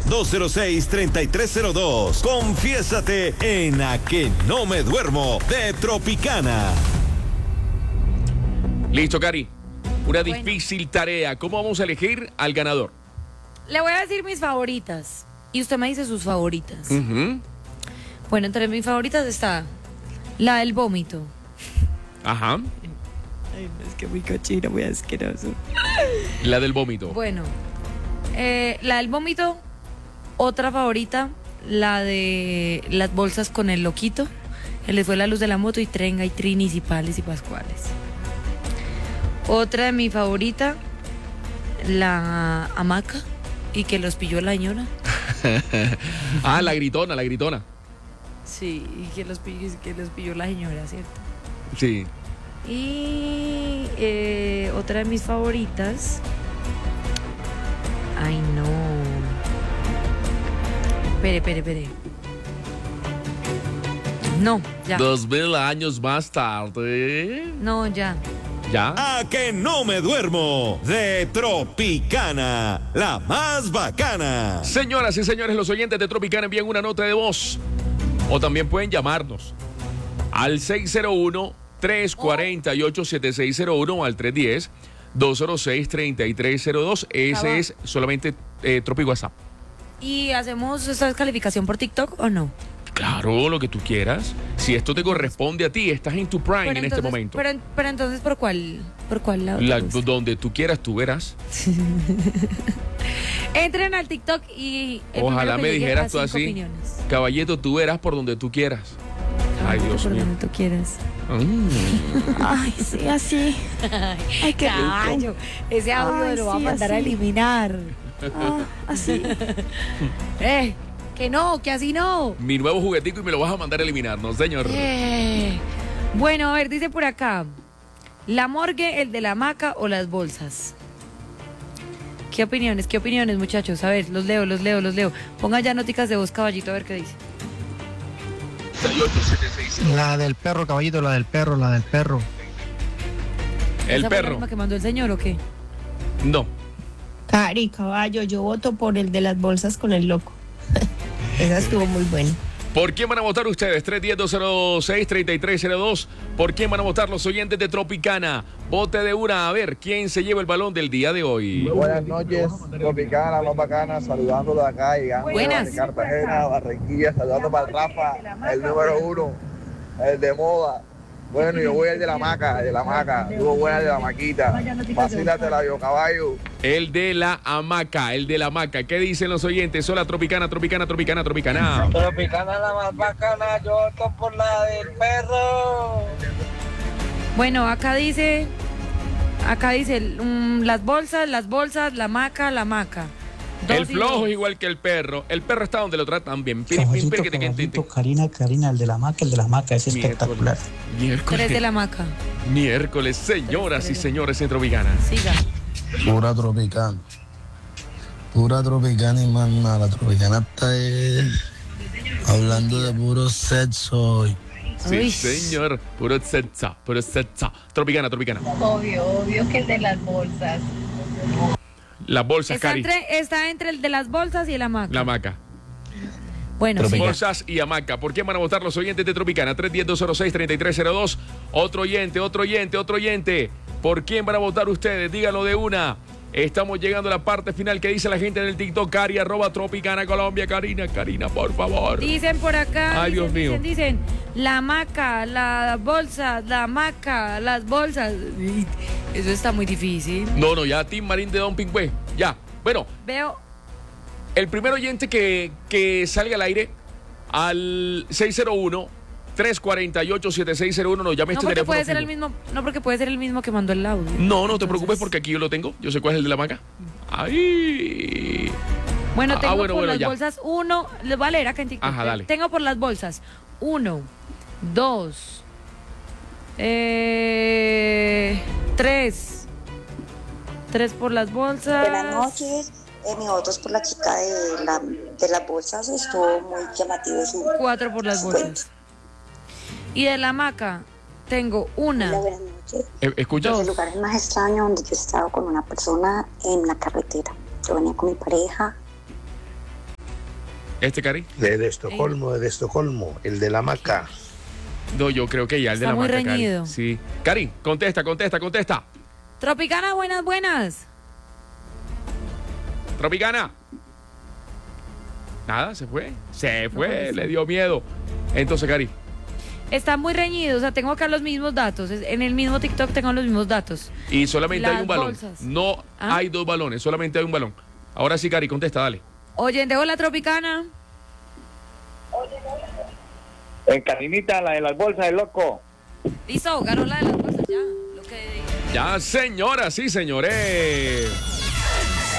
206-3302. Confiésate en A que no me duermo de Tropicana. Listo, Cari. Una difícil tarea. ¿Cómo vamos a elegir al ganador? Le voy a decir mis favoritas y usted me dice sus favoritas. Bueno, entre mis favoritas está la del vómito. Ajá. Ay, no, es que muy cochino, muy asqueroso. La del vómito. Bueno, la del vómito. Otra favorita, la de las bolsas con el loquito. Él les fue la luz de la moto y trenga y trinis y pales y pascuales. Otra de mi favorita, la hamaca y que los pilló la señora. La gritona, la gritona. Sí, y que los pilló la señora, ¿cierto? Sí. Y otra de mis favoritas. Ay, no. Espere. No, ya. 2000 años más tarde. No, ya. ¿Ya? A que no me duermo de Tropicana, la más bacana. Señoras y señores, los oyentes de Tropicana envían una nota de voz. O también pueden llamarnos al 601-348-7601 o al 310-206-3302. Ese es solamente Tropi WhatsApp. ¿Y hacemos esta descalificación por TikTok o no? Claro, lo que tú quieras. Si esto te corresponde a ti, estás en tu prime en este momento. Pero entonces, ¿por cuál lado? Donde tú quieras, tú verás. Entren al TikTok y... Ojalá me dijeras tú así. Opiniones. Caballito, tú verás por donde tú quieras. Ay, Dios por mío. donde tú quieras. Ay, sí, así. Ay, qué caballo. Ese audio lo va a mandar a eliminar. Así. Que no, que así no. Mi nuevo juguetico y me lo vas a mandar a eliminar, ¿no, señor? Bueno, a ver, dice por acá. La morgue, el de la hamaca o las bolsas. ¿Qué opiniones, muchachos? A ver, los leo. Pongan ya noticas de voz, caballito, a ver qué dice. La del perro, caballito, la del perro. El ¿Esa fue la perro. misma que mandó el señor o qué? No. Cari, caballo, yo voto por el de las bolsas con el loco. Esa estuvo muy buena. ¿Por quién van a votar ustedes? 310-206-3302. ¿Por quién van a votar los oyentes de Tropicana? Vote de una, a ver quién se lleva el balón del día de hoy. Buenas noches, Tropicana, más bacana, saludándolo de acá, llegando Buenas. de Cartagena, Barranquilla, saludando para el Rafa, el número 1, el de moda. Bueno, yo voy al de la hamaca, Tuvo buena de la maquita. Vacílate la yo, caballo. El de la hamaca. ¿Qué dicen los oyentes? Hola, Tropicana. Tropicana la más bacana, yo voto por la del perro. Bueno, acá dice las bolsas, la hamaca. El flojo es igual que el perro. El perro está donde lo tratan bien. Karina, el de la hamaca es espectacular. Tres de la hamaca. Miércoles, señoras y señores en Tropicana. Siga. Pura Tropicana y más nada. La Tropicana está hablando de puro sexo hoy. Sí, Uy. señor. Puro sexo. Tropicana. Obvio que el de las bolsas. Las bolsas, Cari. Está entre el de las bolsas y el hamaca. La hamaca. Bueno, sí. Bolsas y hamaca. ¿Por qué van a votar los oyentes de Tropicana? 310-206-3302. Otro oyente. ¿Por quién van a votar ustedes? Díganlo de una. Estamos llegando a la parte final. ¿Qué dice la gente en el TikTok? Cari, @Tropicana Colombia. Karina, por favor. Dicen por acá. Ay, Dios mío. Dicen, la hamaca, la bolsa, la hamaca, las bolsas. Eso está muy difícil. No, ya Team Marín de Don Pingüe. Ya. Bueno, Veo. el primer oyente que salga al aire al 601-348-7601 nos llame este teléfono. Porque puede ser el mismo que mandó el audio. No te preocupes porque aquí yo lo tengo. Yo sé cuál es el de la hamaca. Ahí. Bueno, tengo por las ya. bolsas 1. Les voy a leer acá en TikTok. Ajá, dale. Tengo por las bolsas 1, 2, 3. 3 por las bolsas. Buenas noches. Mi voto es por la chica de las bolsas. Estuvo muy llamativo su 4 por las bolsas. Y de la hamaca tengo 1. Buenas noches. Escucha. El lugar es más extraño donde yo he estado con una persona en la carretera. Yo venía con mi pareja. Cari? Desde Estocolmo, el de la hamaca. No, yo creo que ya el de Está la muy marca, reñido. Cari. Sí. Cari, contesta. Tropicana, buenas. Tropicana. Nada, se fue, le dio miedo. Entonces, Cari. Está muy reñido, o sea, tengo acá los mismos datos. En el mismo TikTok tengo los mismos datos. Y solamente hay Las un balón. bolsas. No ¿Ah? hay 2 balones, solamente hay un balón. Ahora sí, Cari, contesta, dale. Oyente, hola, Tropicana. En Carinita, la de las bolsas, el loco. Listo, ganó la de las bolsas, ya. Lo que... Ya, señoras y señores.